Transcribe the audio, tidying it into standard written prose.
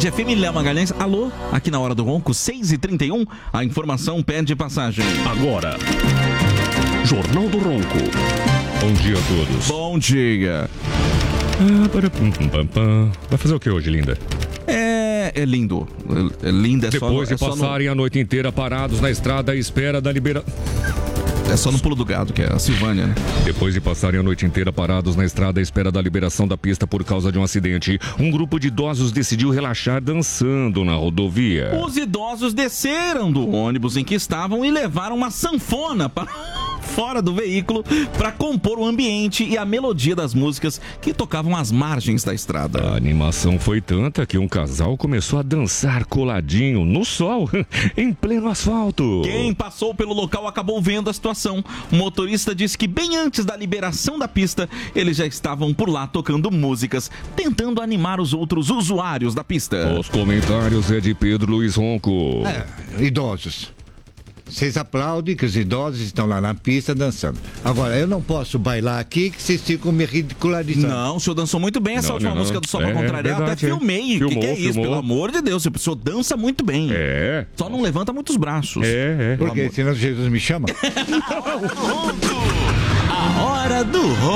Band FM, Léo Magalhães. Alô, aqui na Hora do Ronco, 6h31, a informação pede passagem. Agora, Jornal do Ronco. Bom dia a todos. Bom dia. Vai fazer o que hoje, linda? É lindo. É lindo, Depois de passarem a noite inteira parados na estrada à espera da liberação. É só no pulo do gado, que é a Silvânia, né? Depois de passarem a noite inteira parados na estrada à espera da liberação da pista por causa de um acidente, um grupo de idosos decidiu relaxar dançando na rodovia. Os idosos desceram do ônibus em que estavam e levaram uma sanfona para fora do veículo para compor o ambiente e a melodia das músicas que tocavam às margens da estrada. A animação foi tanta que um casal começou a dançar coladinho no sol, em pleno asfalto. Quem passou pelo local acabou vendo a situação. O motorista disse que bem antes da liberação da pista, eles já estavam por lá tocando músicas, tentando animar os outros usuários da pista. Os comentários é de Pedro Luiz Ronco. Idosos. Vocês aplaudem que os idosos estão lá na pista dançando. Agora, eu não posso bailar aqui que vocês ficam me ridicularizando. Não, o senhor dançou muito bem essa última música do Só Pra Contrariar. Eu até filmei. O que é isso? Pelo amor de Deus, o senhor dança muito bem. Só não levanta muitos braços. Por quê? Senão Jesus me chama? A Hora do Ronco.